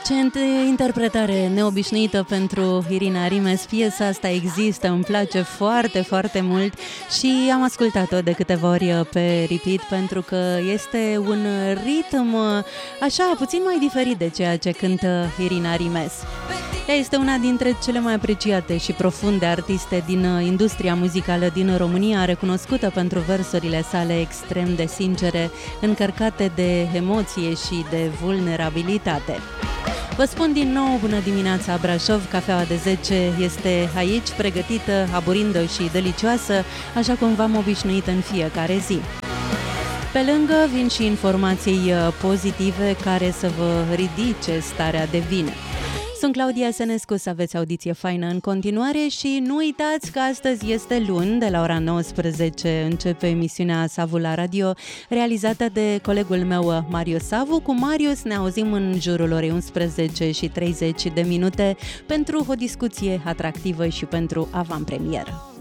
Interpretare neobișnuită pentru Irina Rimes. Piesa asta există, îmi place foarte, foarte mult și am ascultat-o de câteva ori pe repeat pentru că este un ritm așa puțin mai diferit de ceea ce cântă Irina Rimes. Ea este una dintre cele mai apreciate și profunde artiste din industria muzicală din România, recunoscută pentru versurile sale extrem de sincere, încărcate de emoție și de vulnerabilitate. Vă spun din nou, bună dimineața Brașov, cafeaua de 10 este aici, pregătită, aburindă și delicioasă, așa cum v-am obișnuit în fiecare zi. Pe lângă vin și informații pozitive care să vă ridice starea de bine. Sunt Claudia Sănescu, să aveți audiție faină în continuare și nu uitați că astăzi este luni, de la ora 19 începe emisiunea Savu la Radio, realizată de colegul meu Marius Savu. Cu Marius ne auzim în jurul orei 11 și 30 de minute pentru o discuție atractivă și pentru avantpremieră.